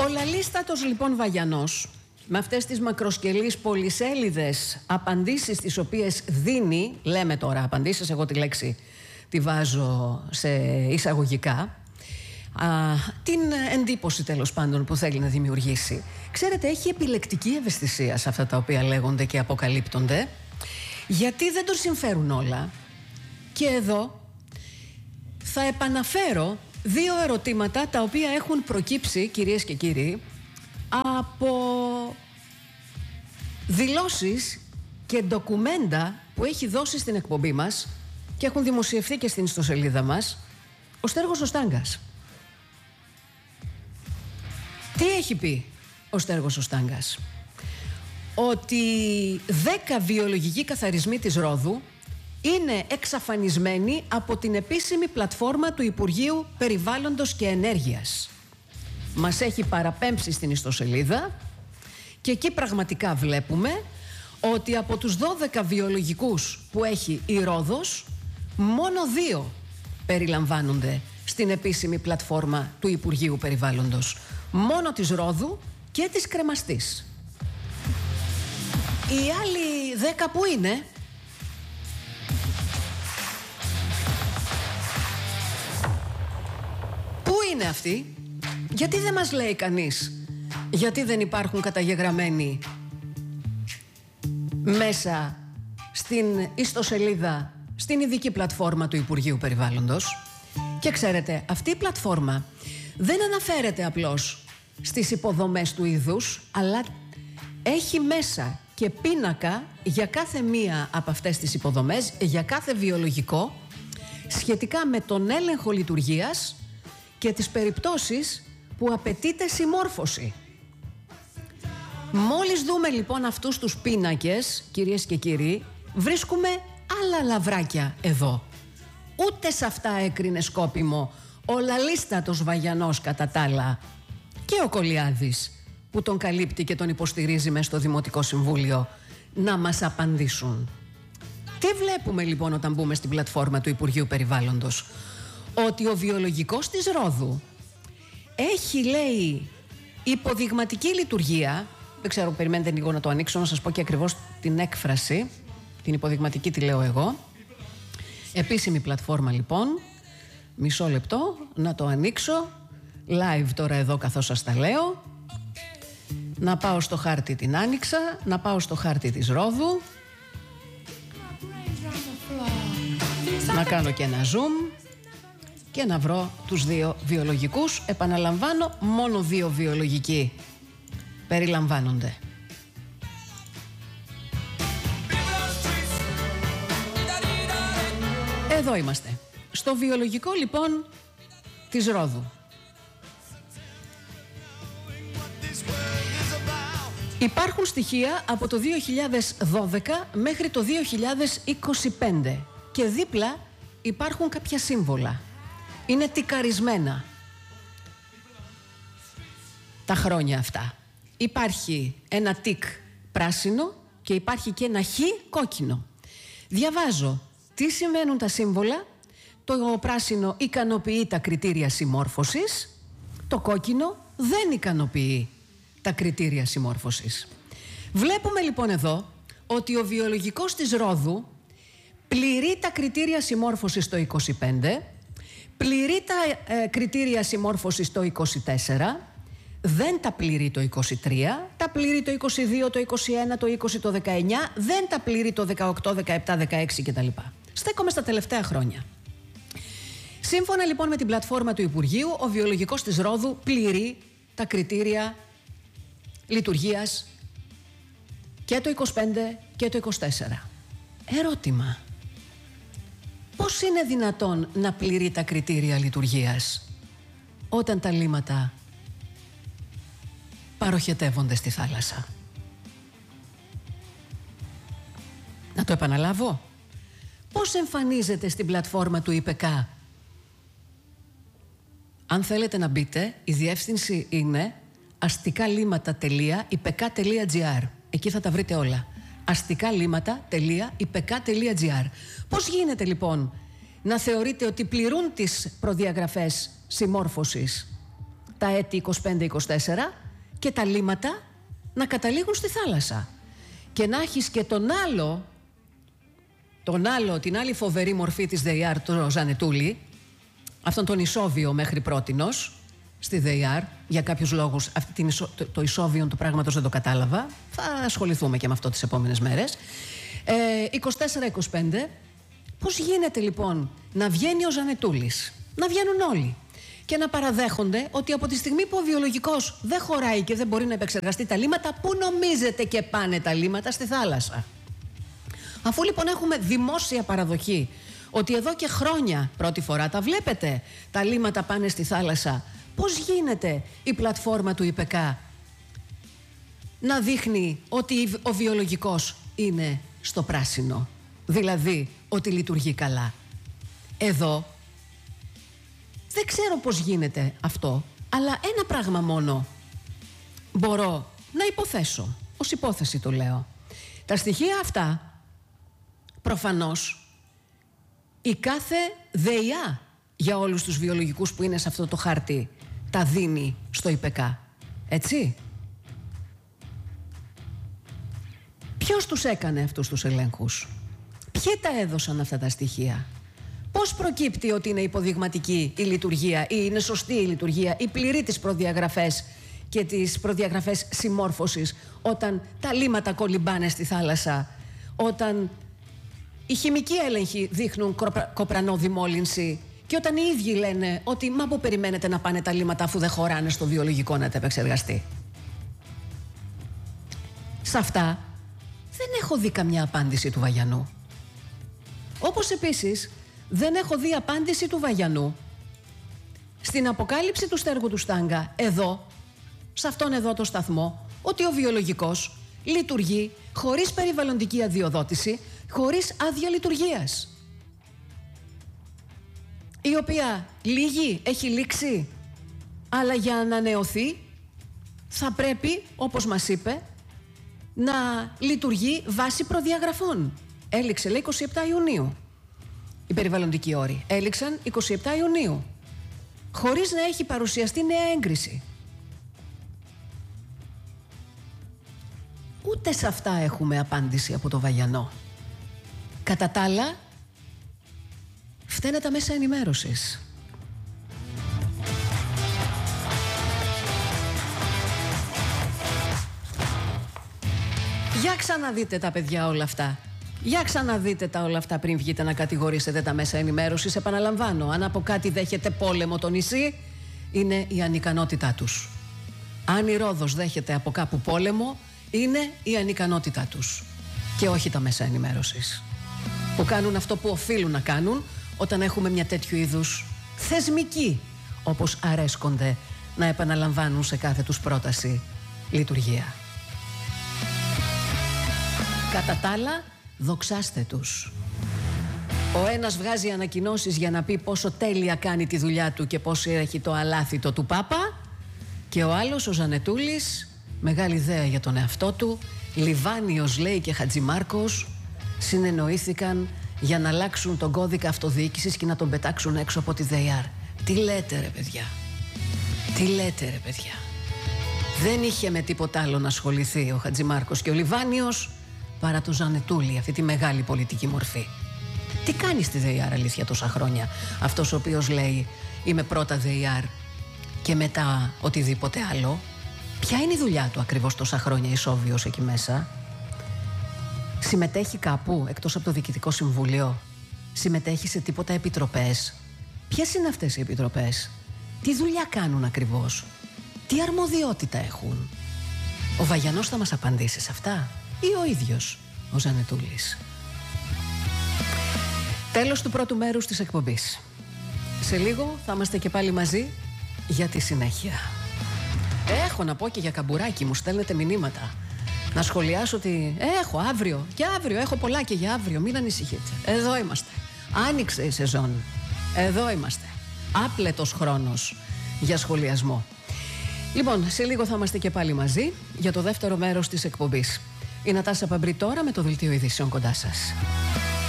Ο λαλίστατος λοιπόν Βαγιανός, με αυτές τις μακροσκελείς πολυσέλιδες απαντήσεις τις οποίες δίνει, λέμε τώρα απαντήσεις, εγώ τη λέξη τη βάζω σε εισαγωγικά, την εντύπωση τέλος πάντων που θέλει να δημιουργήσει. Ξέρετε, έχει επιλεκτική ευαισθησία σε αυτά τα οποία λέγονται και αποκαλύπτονται, γιατί δεν τον συμφέρουν όλα. Και εδώ θα επαναφέρω δύο ερωτήματα τα οποία έχουν προκύψει, κυρίες και κύριοι, από δηλώσεις και ντοκουμέντα που έχει δώσει στην εκπομπή μας και έχουν δημοσιευθεί και στην ιστοσελίδα μας ο Στέργος ο Στάγκας. Τι έχει πει ο Στέργος ο Στάγκας? Ότι 10 βιολογικοί καθαρισμοί της Ρόδου είναι εξαφανισμένοι από την επίσημη πλατφόρμα του Υπουργείου Περιβάλλοντος και Ενέργειας. Μας έχει παραπέμψει στην ιστοσελίδα και εκεί πραγματικά βλέπουμε ότι από τους 12 βιολογικούς που έχει η Ρόδος, μόνο 2 περιλαμβάνονται στην επίσημη πλατφόρμα του Υπουργείου Περιβάλλοντος. Μόνο της Ρόδου και της Κρεμαστής. Οι άλλοι 10 που είναι? Πού είναι αυτοί? Γιατί δεν μας λέει κανείς γιατί δεν υπάρχουν καταγεγραμμένοι μέσα στην ιστοσελίδα, στην ειδική πλατφόρμα του Υπουργείου Περιβάλλοντος? Και ξέρετε, αυτή η πλατφόρμα δεν αναφέρεται απλώς στις υποδομές του είδους, αλλά έχει μέσα και πίνακα για κάθε μία από αυτές τις υποδομές, για κάθε βιολογικό, σχετικά με τον έλεγχο λειτουργίας και τις περιπτώσεις που απαιτείται συμμόρφωση. Μόλις δούμε λοιπόν αυτούς τους πίνακες, κυρίες και κύριοι, βρίσκουμε άλλα λαβράκια εδώ. Ούτε σε αυτά έκρινε σκόπιμο ο λαλίστατος Βαγιανός κατά τα άλλα, και ο Κολιάδης που τον καλύπτει και τον υποστηρίζει μέσα στο Δημοτικό Συμβούλιο, να μας απαντήσουν. Τι βλέπουμε λοιπόν όταν μπούμε στην πλατφόρμα του Υπουργείου Περιβάλλοντος? Ότι ο βιολογικός της Ρόδου έχει, λέει, υποδειγματική λειτουργία. Δεν ξέρω, περιμένετε λίγο να το ανοίξω, να σας πω και ακριβώς την έκφραση. Την υποδειγματική τη λέω εγώ. Επίσημη πλατφόρμα λοιπόν. Μισό λεπτό να το ανοίξω live τώρα εδώ καθώς σας τα λέω. Να πάω στο χάρτη, την άνοιξα. Να πάω στο χάρτη της Ρόδου. Να κάνω και ένα zoom και να βρω τους 2 βιολογικούς. Επαναλαμβάνω, μόνο 2 βιολογικοί περιλαμβάνονται. Εδώ είμαστε. Στο βιολογικό λοιπόν της Ρόδου. Υπάρχουν στοιχεία από το 2012 μέχρι το 2025 και δίπλα υπάρχουν κάποια σύμβολα. Είναι τικαρισμένα τα χρόνια αυτά. Υπάρχει ένα τικ πράσινο και υπάρχει και ένα χ κόκκινο. Διαβάζω τι σημαίνουν τα σύμβολα. Το πράσινο ικανοποιεί τα κριτήρια συμμόρφωσης, το κόκκινο δεν ικανοποιεί τα κριτήρια συμμόρφωσης. Βλέπουμε λοιπόν εδώ ότι ο βιολογικός της Ρόδου πληρεί τα κριτήρια συμμόρφωσης το 25, πληρεί τα κριτήρια συμμόρφωσης το 24, δεν τα πληρεί το 23, τα πληρεί το 22, το 21, το 20, το 19, δεν τα πληρεί το 18, 17, 16 κτλ. Στέκομαι στα τελευταία χρόνια. Σύμφωνα λοιπόν με την πλατφόρμα του Υπουργείου, ο βιολογικός της Ρόδου πληρεί τα κριτήρια λειτουργίας και το 25 και το 24. Ερώτημα. Πώς είναι δυνατόν να πληρεί τα κριτήρια λειτουργίας όταν τα λίμματα παροχετεύονται στη θάλασσα? Να το επαναλάβω. Πώς εμφανίζεται στην πλατφόρμα του ΙΠΕΚΑ? Αν θέλετε να μπείτε, η διεύθυνση είναι αστικαλήματα.ipk.gr. Εκεί θα τα βρείτε όλα. αστικαλήματα.ipk.gr. Πώς γίνεται λοιπόν να θεωρείτε ότι πληρούν τις προδιαγραφές συμμόρφωσης τα έτη 25-24 και τα λίμματα να καταλήγουν στη θάλασσα. Και να έχεις και την άλλη φοβερή μορφή της ΔΕΙΑΡ, το Ζανετούλη, αυτόν τον ισόβιο μέχρι πρότινος στη ΔΕΙΑΡ. Για κάποιους λόγους το ισόβιο του πράγματος δεν το κατάλαβα. Θα ασχοληθούμε και με αυτό τις επόμενες μέρες. 24-25. Πώς γίνεται λοιπόν να βγαίνει ο Ζανετούλης, να βγαίνουν όλοι και να παραδέχονται ότι από τη στιγμή που ο βιολογικός δεν χωράει και δεν μπορεί να επεξεργαστεί τα λίμματα, πού νομίζετε και πάνε τα λίμματα? Στη θάλασσα. Αφού λοιπόν έχουμε δημόσια παραδοχή ότι εδώ και χρόνια, πρώτη φορά τα βλέπετε, τα λίμματα πάνε στη θάλασσα, πώς γίνεται η πλατφόρμα του ΙΠΕΚΑ να δείχνει ότι ο βιολογικός είναι στο πράσινο, δηλαδή ότι λειτουργεί καλά? Εδώ δεν ξέρω πώς γίνεται αυτό, αλλά ένα πράγμα μόνο μπορώ να υποθέσω, ως υπόθεση το λέω. Τα στοιχεία αυτά προφανώς η κάθε ΔΕΙΑ για όλους τους βιολογικούς που είναι σε αυτό το χάρτη τα δίνει στο ΙΠΕΚΑ, έτσι? Ποιος τους έκανε αυτούς τους ελέγχους? Ποιοι τα έδωσαν αυτά τα στοιχεία? Πώς προκύπτει ότι είναι υποδειγματική η λειτουργία ή είναι σωστή η λειτουργία ή πληρεί τις προδιαγραφές και τις προδιαγραφές συμμόρφωσης όταν τα λίμματα κολυμπάνε στη θάλασσα, όταν οι χημικοί έλεγχοι δείχνουν κοπρανό δημόλυνση και όταν οι ίδιοι λένε ότι μα που περιμένετε να πάνε τα λίμματα αφού δεν χωράνε στο βιολογικό να τα επεξεργαστεί? Σε αυτά δεν έχω δει καμιά απάντηση του Βαγιανού. Όπως επίσης δεν έχω δει απάντηση του Βαγιανού στην αποκάλυψη του Στέργου του Στάγκα εδώ, σε αυτόν εδώ το σταθμό, ότι ο βιολογικός λειτουργεί χωρίς περιβαλλοντική αδειοδότηση, χωρίς άδεια λειτουργίας, η οποία έχει λήξει, αλλά για να ανανεωθεί θα πρέπει, όπως μας είπε, να λειτουργεί βάσει προδιαγραφών. Έληξε, λέει, 27 Ιουνίου. Οι περιβαλλοντικοί όροι έληξαν 27 Ιουνίου, χωρίς να έχει παρουσιαστεί νέα έγκριση. Ούτε σε αυτά έχουμε απάντηση από το Βαγιανό. Κατά τα άλλα, φταίνε τα μέσα ενημέρωσης. Για ξαναδείτε τα παιδιά όλα αυτά. Για ξαναδείτε τα όλα αυτά πριν βγείτε να κατηγορήσετε τα μέσα ενημέρωσης. Επαναλαμβάνω, αν από κάτι δέχεται πόλεμο το νησί, είναι η ανικανότητά τους. Αν η Ρόδος δέχεται από κάπου πόλεμο, είναι η ανικανότητά τους και όχι τα μέσα ενημέρωσης, που κάνουν αυτό που οφείλουν να κάνουν όταν έχουμε μια τέτοιου είδους θεσμική, όπως αρέσκονται να επαναλαμβάνουν σε κάθε τους πρόταση, λειτουργία. Κατά τα άλλα, δοξάστε τους. Ο ένας βγάζει ανακοινώσεις για να πει πόσο τέλεια κάνει τη δουλειά του και πόσο έχει το αλάθητο του Πάπα, και ο άλλος, ο Ζανετούλης, μεγάλη ιδέα για τον εαυτό του, Λιβάνιος λέει και Χατζημάρκος, συνεννοήθηκαν για να αλλάξουν τον κώδικα αυτοδιοίκησης και να τον πετάξουν έξω από τη ΔΕΙΑΡ. Τι λέτε ρε παιδιά? Τι λέτε ρε παιδιά? Δεν είχε με τίποτα άλλο να ασχοληθεί ο Χατζημάρκος και ο Λιβάνιος παρά το Ζανετούλη, αυτή τη μεγάλη πολιτική μορφή. Τι κάνει στη ΔΕΙΑΡ αλήθεια τόσα χρόνια αυτός ο οποίος λέει είμαι πρώτα ΔΕΙΑΡ και μετά οτιδήποτε άλλο? Ποια είναι η δουλειά του ακριβώς τόσα χρόνια ισόβιος εκεί μέσα? Συμμετέχει κάπου εκτός από το Διοικητικό Συμβούλιο? Συμμετέχει σε τίποτα επιτροπές? Ποιες είναι αυτές οι επιτροπές? Τι δουλειά κάνουν ακριβώς? Τι αρμοδιότητα έχουν? Ο Βαγιανός θα μας απαντήσει σε αυτά ή ο ίδιος ο Ζανετούλης? Τέλος του πρώτου μέρους της εκπομπής. Σε λίγο θα είμαστε και πάλι μαζί για τη συνέχεια. Έχω να πω και για καμπουράκι, μου στέλνετε μηνύματα. Να σχολιάσω ότι έχω αύριο και αύριο, έχω πολλά και για αύριο, μην ανησυχείτε. Εδώ είμαστε. Άνοιξε η σεζόν. Εδώ είμαστε. Άπλετος χρόνος για σχολιασμό. Λοιπόν, σε λίγο θα είμαστε και πάλι μαζί για το δεύτερο μέρος της εκπομπής. Η Νατάσα Παμπρή τώρα με το Δελτίο Ειδήσεων κοντά σας.